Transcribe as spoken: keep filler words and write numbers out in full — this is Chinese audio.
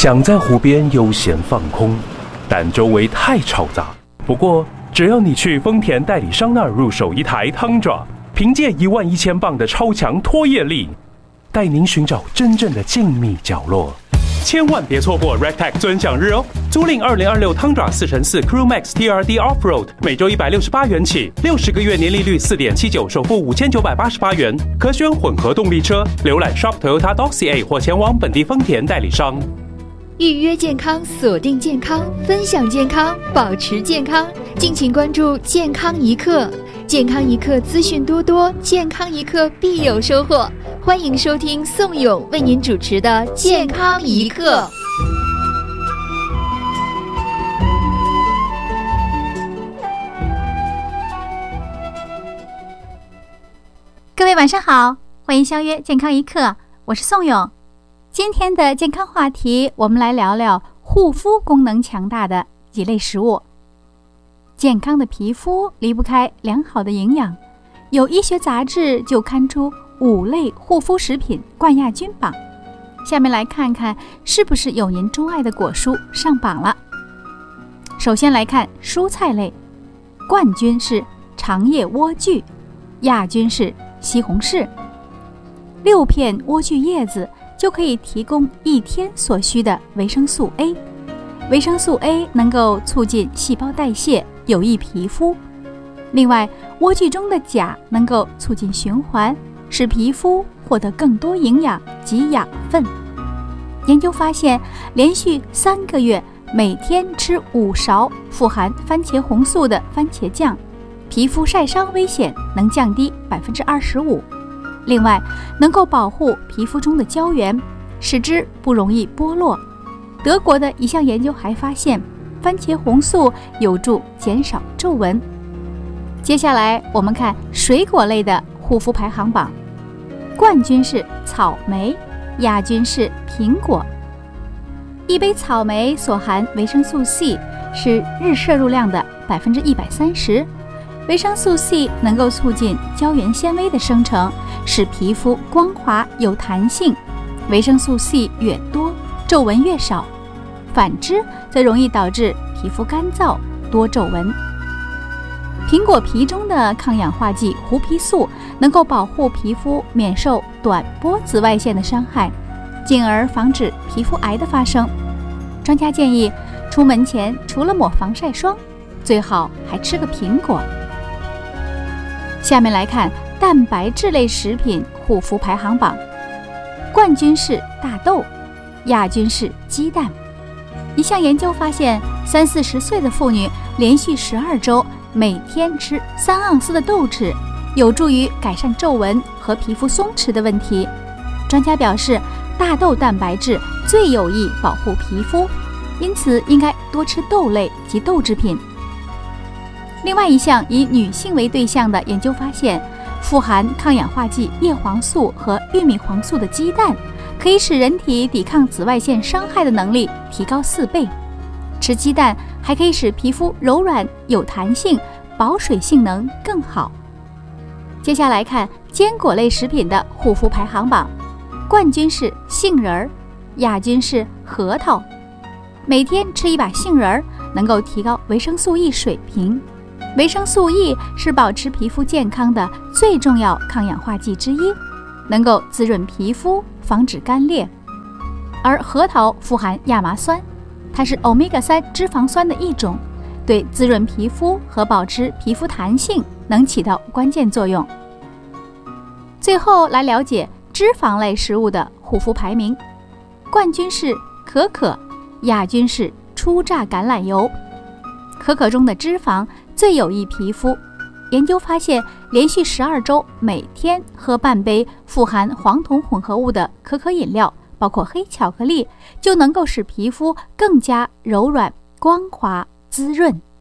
想在湖边悠闲放空，但周围太嘈杂。不过，只要你去丰田代理商那儿入手一台 Tundra， 凭借一万一千磅的超强拖曳力，带您寻找真正的静谧角落。千万别错过 Rectech 尊享日哦！租赁二零二六 Tundra 四乘四 Crew Max T R D Offroad， 每周一百六十八元起，六十个月年利率 四点七九， 首付五千九百八十八元，可选混合动力车。浏览 shop toyota dot c a 或前往本地丰田代理商。 预约健康，锁定健康，分享健康，保持健康。敬请关注健康一刻，健康一刻资讯多多，健康一刻必有收获。欢迎收听宋勇为您主持的健康一刻。 各位晚上好，欢迎相约健康一刻，我是宋勇。今天的健康话题，我们来聊聊护肤功能强大的几类食物。健康的皮肤离不开良好的营养，有医学杂志就刊出五类护肤食品冠亚军榜。下面来看看是不是有您钟爱的果蔬上榜了。首先来看蔬菜类，冠军是长叶莴苣，亚军是西红柿。六片莴苣叶子就可以提供一天所需的维生素 A。 维生素 A 能够促进细胞代谢，有益皮肤。另外，莴苣中的钾能够促进循环，使皮肤获得更多营养及养分。研究发现，连续三个月每天吃五勺富含番茄红素的番茄酱，皮肤晒伤危险能降低 百分之二十五。另外，能够保护皮肤中的胶原，使之不容易剥落。德国的一项研究还发现，番茄红素有助减少皱纹。接下来我们看水果类的护肤排行榜，冠军是草莓，亚军是苹果。一杯草莓所含维生素 C 是日摄入量的 百分之一百三十。维生素 C 能够促进胶原纤维的生成，使皮肤光滑有弹性。维生素 C 越多，皱纹越少，反之则容易导致皮肤干燥多皱纹。苹果皮中的抗氧化剂胡皮素能够保护皮肤免受短波紫外线的伤害，进而防止皮肤癌的发生。专家建议，出门前除了抹防晒霜，最好还吃个苹果。下面来看蛋白质类食品护肤排行榜，冠军是大豆，亚军是鸡蛋。一项研究发现，三四十岁的妇女连续十二周每天吃三盎司的豆豉，有助于改善皱纹和皮肤松弛的问题。专家表示，大豆蛋白质最有益保护皮肤，因此应该多吃豆类及豆制品。另外一项以女性为对象的研究发现，富含抗氧化剂叶黄素和玉米黄素的鸡蛋，可以使人体抵抗紫外线伤害的能力提高四倍。吃鸡蛋还可以使皮肤柔软有弹性，保水性能更好。接下来看坚果类食品的护肤排行榜，冠军是杏仁，亚军是核桃。每天吃一把杏仁能够提高维生素 E 水平。维生素 E 是保持皮肤健康的最重要抗氧化剂之一，能够滋润皮肤，防止干裂。而核桃富含亚麻酸，它是 欧米伽三 脂肪酸的一种，对滋润皮肤和保持皮肤弹性能起到关键作用。最后来了解脂肪类食物的护肤排名，冠军是可可，亚军是初榨橄榄油。可可中的脂肪最有益皮肤。研究发现，连续十二周每天喝半杯富含黄酮混合物的可可饮料，包括黑巧克力，就能够使皮肤更加柔软、光滑、滋润。